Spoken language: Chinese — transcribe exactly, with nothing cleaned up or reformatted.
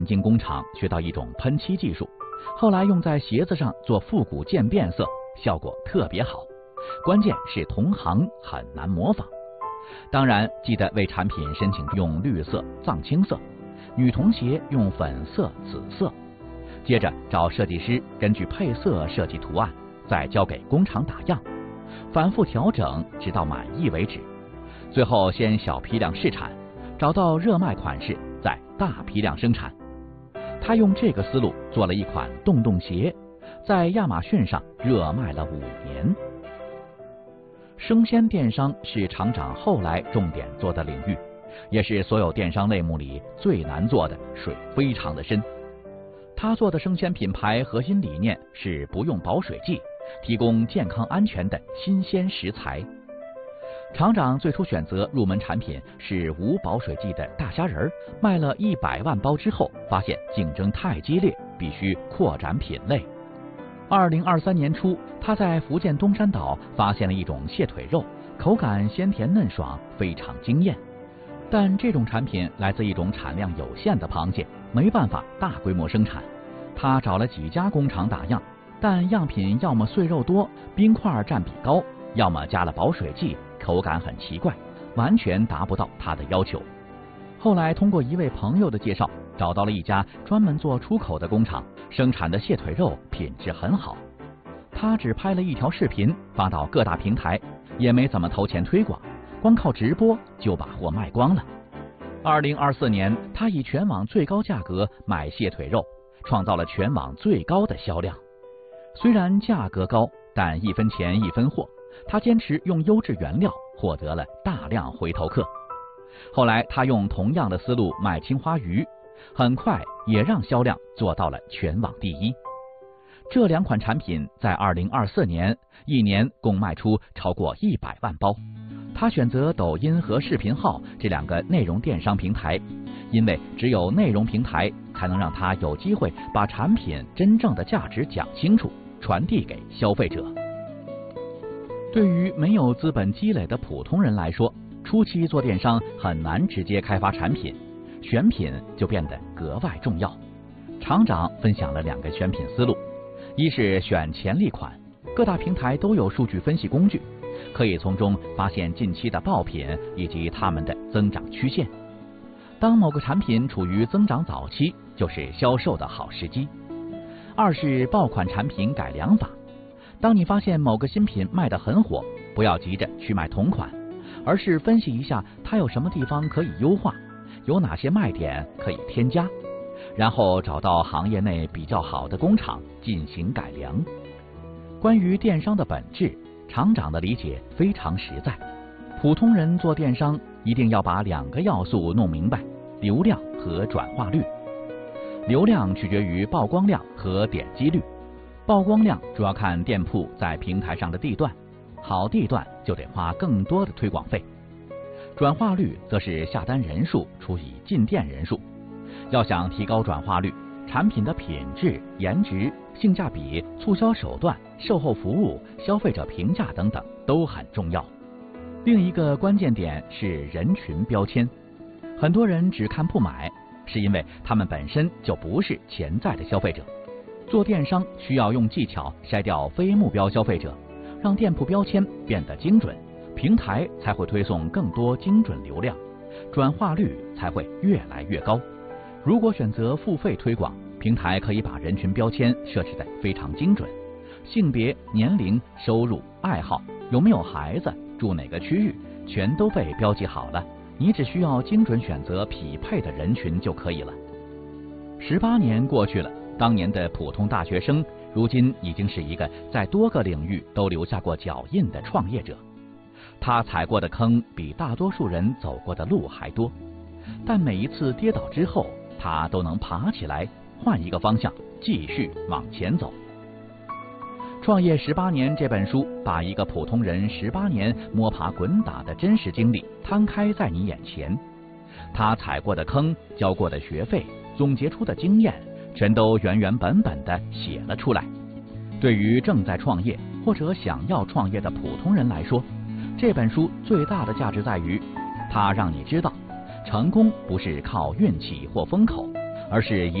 经工厂学到一种喷漆技术，后来用在鞋子上做复古渐变色，效果特别好。关键是同行很难模仿。当然，记得为产品申请用绿色、藏青色，女童鞋用粉色、紫色。接着找设计师根据配色设计图案，再交给工厂打样，反复调整，直到满意为止。最后先小批量试产，找到热卖款式，再大批量生产。他用这个思路做了一款洞洞鞋，在亚马逊上热卖了五年。生鲜电商是厂长后来重点做的领域，也是所有电商类目里最难做的，水非常的深。他做的生鲜品牌核心理念是不用保水剂，提供健康安全的新鲜食材。厂长最初选择入门产品是无保水剂的大虾仁，卖了一百万包之后，发现竞争太激烈，必须扩展品类。二零二三年初，他在福建东山岛发现了一种蟹腿肉，口感鲜甜嫩爽，非常惊艳。但这种产品来自一种产量有限的螃蟹，没办法大规模生产。他找了几家工厂打样，但样品要么碎肉多，冰块占比高，要么加了保水剂，口感很奇怪，完全达不到他的要求。后来通过一位朋友的介绍，找到了一家专门做出口的工厂，生产的蟹腿肉品质很好。他只拍了一条视频发到各大平台，也没怎么投钱推广，光靠直播就把货卖光了。二零二四年，他以全网最高价格卖蟹腿肉，创造了全网最高的销量。虽然价格高，但一分钱一分货，他坚持用优质原料，获得了大量回头客。后来他用同样的思路卖青花鱼，很快也让销量做到了全网第一。这两款产品在二零二四年一年共卖出超过一百万包。他选择抖音和视频号这两个内容电商平台，因为只有内容平台才能让他有机会把产品真正的价值讲清楚，传递给消费者。对于没有资本积累的普通人来说，初期做电商很难直接开发产品，选品就变得格外重要。厂长分享了两个选品思路，一是选潜力款，各大平台都有数据分析工具，可以从中发现近期的爆品以及它们的增长曲线。当某个产品处于增长早期，就是销售的好时机。二是爆款产品改良法，当你发现某个新品卖得很火，不要急着去卖同款，而是分析一下它有什么地方可以优化，有哪些卖点可以添加，然后找到行业内比较好的工厂进行改良。关于电商的本质，厂长的理解非常实在。普通人做电商一定要把两个要素弄明白，流量和转化率。流量取决于曝光量和点击率，曝光量主要看店铺在平台上的地段，好地段就得花更多的推广费。转化率则是下单人数除以进店人数。要想提高转化率，产品的品质、颜值、性价比、促销手段、售后服务、消费者评价等等都很重要。另一个关键点是人群标签，很多人只看不买，是因为他们本身就不是潜在的消费者。做电商需要用技巧筛掉非目标消费者，让店铺标签变得精准，平台才会推送更多精准流量，转化率才会越来越高。如果选择付费推广，平台可以把人群标签设置得非常精准，性别、年龄、收入、爱好、有没有孩子、住哪个区域，全都被标记好了，你只需要精准选择匹配的人群就可以了。十八年过去了，当年的普通大学生，如今已经是一个在多个领域都留下过脚印的创业者。他踩过的坑比大多数人走过的路还多，但每一次跌倒之后，他都能爬起来，换一个方向，继续往前走。创业十八年这本书把一个普通人十八年摸爬滚打的真实经历摊开在你眼前，他踩过的坑、交过的学费、总结出的经验，全都原原本本的写了出来。对于正在创业或者想要创业的普通人来说，这本书最大的价值在于，它让你知道，成功不是靠运气或风口， 而是一